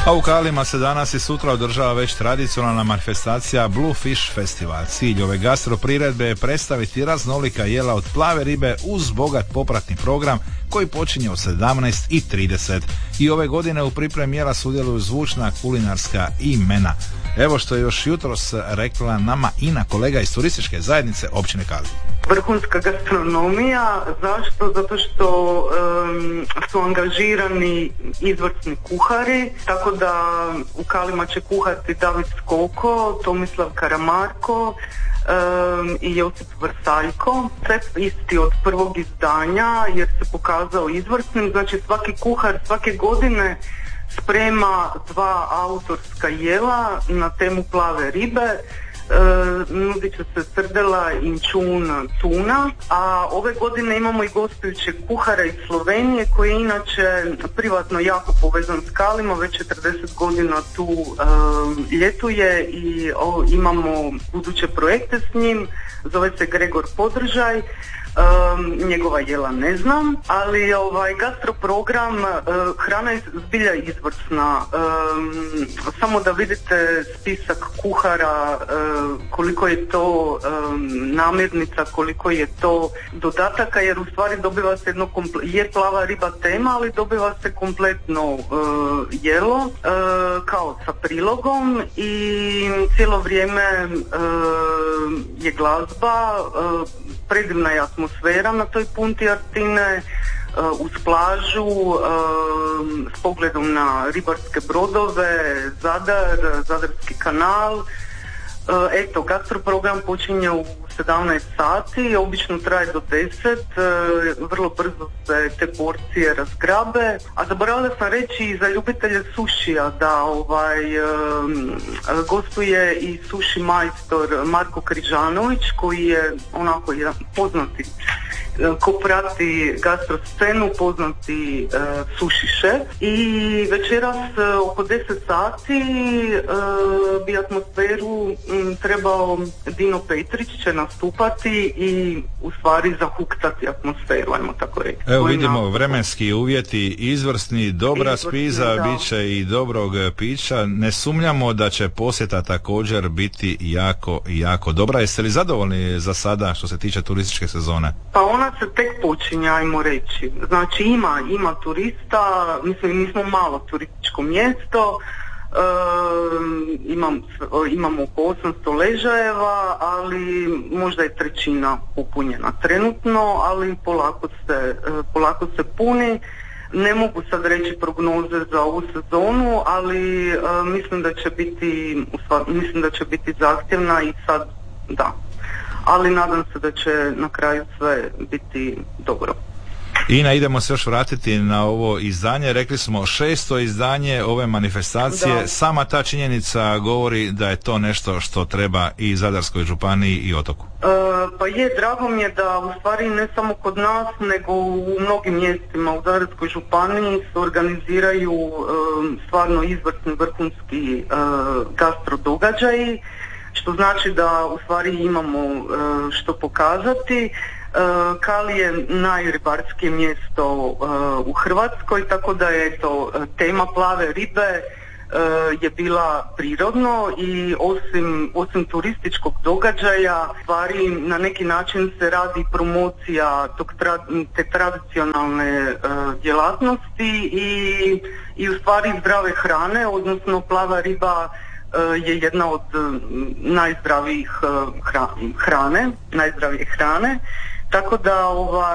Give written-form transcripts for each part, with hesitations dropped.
A u Kalima se danas i sutra održava već tradicionalna manifestacija Blue Fish Festival. Cilj ove gastro priredbe je predstaviti raznolika jela od plave ribe uz bogat popratni program koji počinje od 17:30. I ove godine u pripremi jela sudjeluju zvučna kulinarska imena. Evo što je još jutros rekla nama Ina, kolega iz turističke zajednice općine Kali. Vrhunska gastronomija, zašto? Zato što su angažirani izvrsni kuhari, tako da u Kalima će kuhati David Skoko, Tomislav Karamarko i Josip Vrsaljko. Isti od prvog izdanja jer se pokazao izvrsnim, znači svaki kuhar svake godine sprema 2 autorska jela na temu plave ribe. Nudit će se srdela, inčun, tuna, a ove godine imamo i gostujućeg kuhara iz Slovenije koji je inače privatno jako povezan s Kalima, već 40 godina tu ljetuje i imamo buduće projekte s njim, zove se Gregor Podržaj. Njegova jela ne znam, ali gastroprogram, hrana je zbilja izvrsna. Samo da vidite spisak kuhara, koliko je to namirnica, koliko je to dodataka, jer u stvari dobiva se je plava riba tema, ali dobiva se kompletno jelo kao sa prilogom i cijelo vrijeme je glazba, predivna je atmosfera na toj punti Artine, uz plažu, s pogledom na ribarske brodove, Zadarski kanal. Eto, gastroprogram počinje u 17 sati, obično traje do 10, vrlo brzo se te porcije razgrabe, a zaboravila sam reći i za ljubitelje sušija da gostuje i suši majstor Marko Križanović koji je onako jedan poznati, ko prati gastro scenu, poznati suši šef, i večeras oko 10 sati bi atmosferu trebao Dino Petrić će nastupati i u stvari zahuktati atmosferu, ajmo tako reći. Evo vidimo vremenski uvjeti izvrsni, dobra spiza, bit će i dobrog pića. Ne sumnjamo da će posjeta također biti jako dobra. Jeste li zadovoljni za sada što se tiče turističke sezone? Pa ona se tek počinje, ajmo reći. Znači ima turista, mislim mi smo malo turističko mjesto, imamo oko 800 ležajeva, ali možda je trećina popunjena trenutno, ali polako se puni. Ne mogu sad reći prognoze za ovu sezonu, ali mislim da će biti zahtjevna i sad da. Ali nadam se da će na kraju sve biti dobro. Ina, idemo se još vratiti na ovo izdanje. Rekli smo 600 izdanje ove manifestacije. Da. Sama ta činjenica govori da je to nešto što treba i Zadarskoj županiji i otoku. Pa drago mi je da u stvari ne samo kod nas, nego u mnogim mjestima u Zadarskoj županiji se organiziraju stvarno izvrsni vrhunski gastro događaji, što znači da u stvari imamo što pokazati. Kali je najribarskije mjesto u Hrvatskoj, tako da je tema plave ribe je bila prirodno i osim turističkog događaja stvari na neki način se radi promocija te tradicionalne djelatnosti i u stvari zdrave hrane, odnosno plava riba je jedna od najzdravijih hrane. Tako da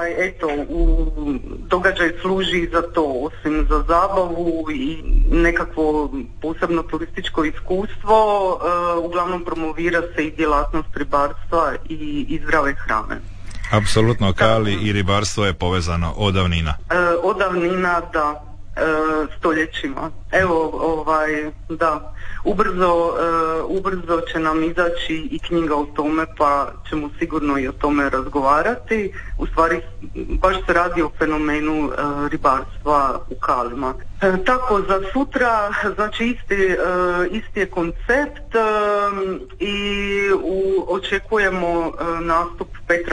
događaj služi za to, osim za zabavu i nekakvo posebno turističko iskustvo, uglavnom promovira se i djelatnost ribarstva i zdrave hrane. Apsolutno, Kali i ribarstvo je povezano od davnina. Od davnina, da. Stoljećima. Evo, da, ubrzo će nam izaći i knjiga o tome, pa ćemo sigurno i o tome razgovarati. U stvari, baš se radi o fenomenu ribarstva u Kalima. Tako, za sutra, znači isti je koncept i očekujemo nastup Petra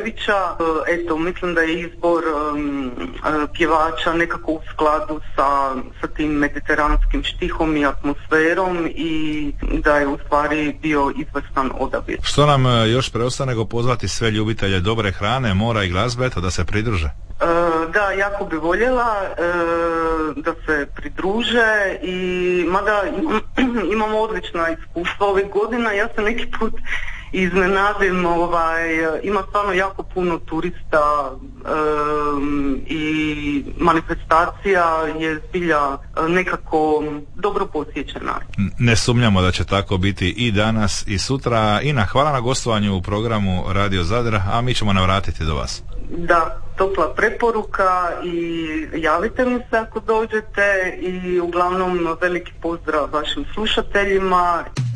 Dragojevića. Eto, mislim da je izbor pjevača nekako u skladu sa sa tim mediteranskim štihom i atmosferom i da je u stvari bio izvrstan odabir. Što nam još preostaje nego pozvati sve ljubitelje dobre hrane, mora i glazbe, eto da se pridruže? Da, jako bi voljela da se pridruže i mada imamo odlična iskustva ovih godina, ja se neki put iznenadim, ima stvarno jako puno turista i manifestacija je zbilja nekako dobro posjećena. Ne sumnjamo da će tako biti i danas i sutra. Ina, hvala na gostovanju u programu Radio Zadar, a mi ćemo navratiti do vas. Da, topla preporuka i javite mi se ako dođete i uglavnom veliki pozdrav vašim slušateljima.